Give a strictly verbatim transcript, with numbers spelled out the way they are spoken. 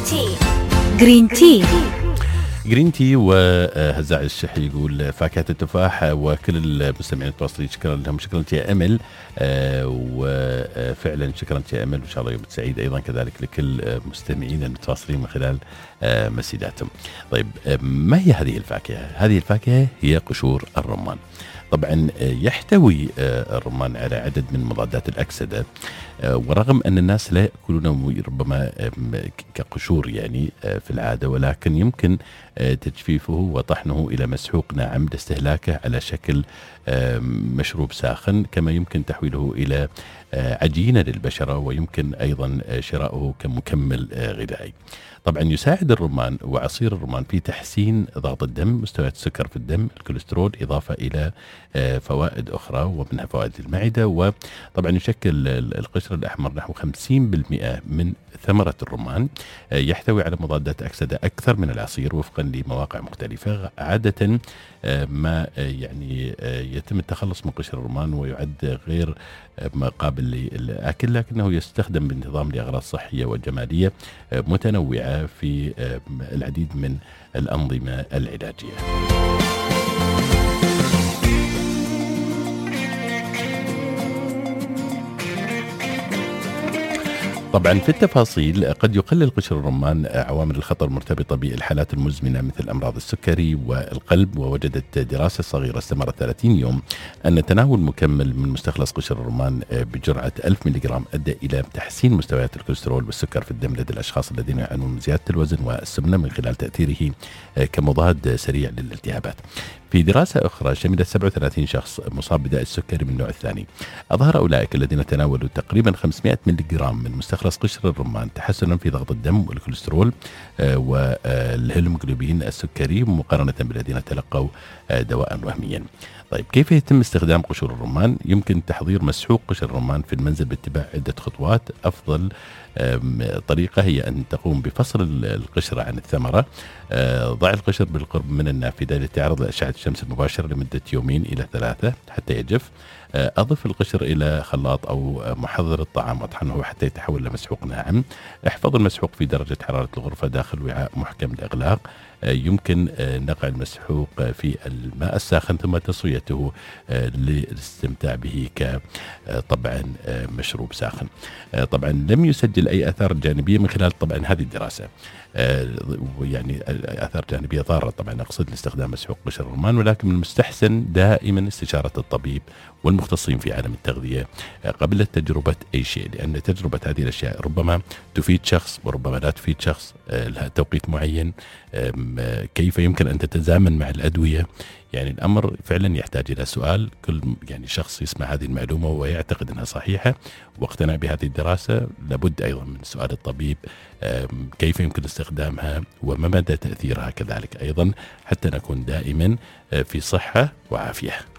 جرين تي. جرين تي. وهزاع الشحي يقول فاكهة التفاح، وكل المستمعين التواصلين شكرا لهم. شكرا يا أمل، وفعلا شكرا يا أمل، وإن شاء الله يوم سعيد أيضا كذلك لكل مستمعين المتواصلين من خلال مسيداتهم. طيب، ما هي هذه الفاكهة؟ هذه الفاكهة هي قشور الرمان. طبعا يحتوي الرمان على عدد من مضادات الأكسدة، ورغم أن الناس لا يأكلونه ربما كقشور يعني في العادة، ولكن يمكن تجفيفه وطحنه إلى مسحوق ناعم لاستهلاكه على شكل مشروب ساخن، كما يمكن تحويله إلى عجينة للبشرة، ويمكن أيضا شراؤه كمكمل غذائي. طبعا يساعد الرمان وعصير الرمان في تحسين ضغط الدم، مستويات السكر في الدم، الكوليسترول، إضافة إلى فوائد أخرى ومنها فوائد المعدة. وطبعا يشكل القشر الأحمر نحو خمسين بالمئة من ثمرة الرمان، يحتوي على مضادات أكسدة أكثر من العصير وفقا لمواقع مختلفة. عادة ما يعني يتم التخلص من قشر الرمان ويعد غير قابل للأكل، لكنه يستخدم بانتظام لأغراض صحية وجمالية متنوعة في العديد من الأنظمة العلاجية. طبعا في التفاصيل، قد يقلل قشر الرمان عوامل الخطر المرتبطة بالحالات المزمنة مثل أمراض السكري والقلب. ووجدت دراسة صغيرة استمرت ثلاثين يوم أن تناول مكمل من مستخلص قشر الرمان بجرعة ألف ملغ أدى إلى تحسين مستويات الكوليسترول والسكر في الدم لدى الأشخاص الذين يعانون من زيادة الوزن والسمنة من خلال تأثيره كمضاد سريع للالتهابات. في دراسة أخرى شملت سبعة وثلاثين شخص مصاب بداء السكري من النوع الثاني، أظهر أولئك الذين تناولوا تقريبا خمسمائة ملغ من مستخلص قشر الرمان تحسنا في ضغط الدم والكوليسترول والهيموجلوبين السكري مقارنة بالذين تلقوا دواء وهميا. طيب، كيف يتم استخدام قشور الرمان؟ يمكن تحضير مسحوق قشر الرمان في المنزل باتباع عدة خطوات. أفضل طريقة هي أن تقوم بفصل القشرة عن الثمرة. ضع القشر بالقرب من النافذة لتعرض لأشعة الشمس المباشرة لمدة يومين إلى ثلاثة حتى يجف. أضف القشر إلى خلاط أو محضر الطعام واطحنه حتى يتحول إلى مسحوق ناعم. احفظ المسحوق في درجة حرارة الغرفة داخل وعاء محكم الإغلاق. يمكن نقع المسحوق في الماء الساخن ثم تصفيته للاستمتاع به كطبعا مشروب ساخن. طبعا لم يسجل أي آثار جانبية من خلال طبعا هذه الدراسة، يعني آثار جانبية ضارة طبعا أقصد لاستخدام مسحوق قشر الرمان، ولكن من المستحسن دائما استشارة الطبيب والمختصين في عالم التغذية قبل تجربة أي شيء، لأن تجربة هذه الأشياء ربما تفيد شخص وربما لا تفيد شخص، لها توقيت معين، كيف يمكن أن تتزامن مع الأدوية. يعني الأمر فعلا يحتاج إلى سؤال. كل يعني شخص يسمع هذه المعلومة ويعتقد أنها صحيحة واقتنع بهذه الدراسة، لابد أيضا من سؤال الطبيب كيف يمكن استخدامها وما مدى تأثيرها كذلك أيضا، حتى نكون دائما في صحة وعافية.